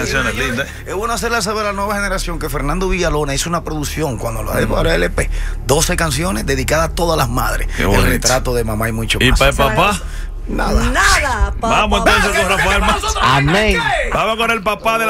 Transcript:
canciones lindas. Es bueno hacerle saber a la nueva generación que Fernando Villalona hizo una producción cuando lo de para LP, 12 canciones dedicadas a todas las madres. El retrato de mamá y mucho más. ¿Y para el papá? Nada. Nada, papá. Vamos entonces con Rafael. Amén. Vamos con el papá de la